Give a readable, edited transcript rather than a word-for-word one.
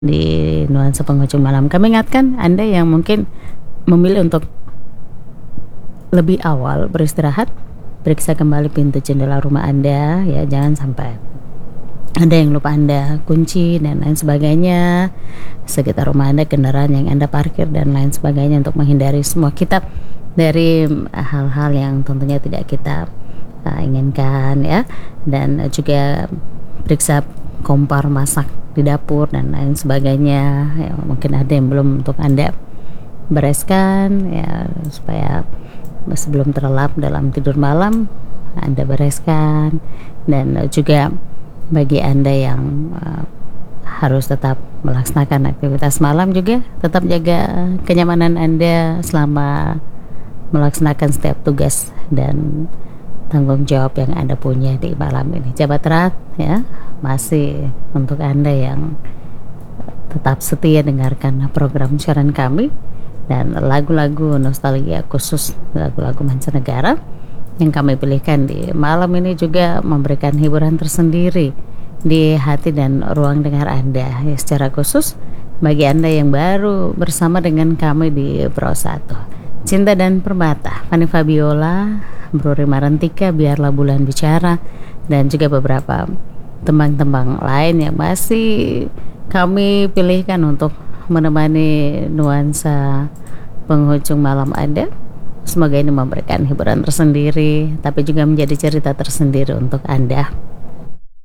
di nuansa penghujung malam. Kami ingatkan Anda yang mungkin memilih untuk lebih awal beristirahat, periksa kembali pintu jendela rumah Anda ya, jangan sampai ada yang lupa Anda kunci dan lain sebagainya. Sekitar rumah Anda, kendaraan yang Anda parkir dan lain sebagainya, untuk menghindari semua kita dari hal-hal yang tentunya tidak kita inginkan ya. Dan juga periksa kompor masak di dapur dan lain sebagainya ya, mungkin ada yang belum untuk Anda bereskan ya, supaya sebelum terlelap dalam tidur malam Anda bereskan. Dan juga bagi Anda yang harus tetap melaksanakan aktivitas malam, juga tetap jaga kenyamanan Anda selama melaksanakan setiap tugas dan tanggung jawab yang Anda punya di malam ini. Jabat erat ya, masih untuk Anda yang tetap setia dengarkan program siaran kami dan lagu-lagu nostalgia, khusus lagu-lagu mancanegara yang kami pilihkan di malam ini, juga memberikan hiburan tersendiri di hati dan ruang dengar Anda ya. Secara khusus bagi Anda yang baru bersama dengan kami di Pro 1, Cinta dan Permata, Fanny Fabiola, Bro Rima Rentika, Biarlah Bulan Bicara, dan juga beberapa tembang-tembang lain yang masih kami pilihkan untuk menemani nuansa penghujung malam Anda. Semoga ini memberikan hiburan tersendiri, tapi juga menjadi cerita tersendiri untuk Anda.